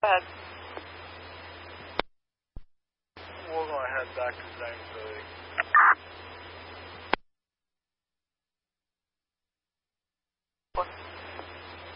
ahead. We're going to head back to Zane City.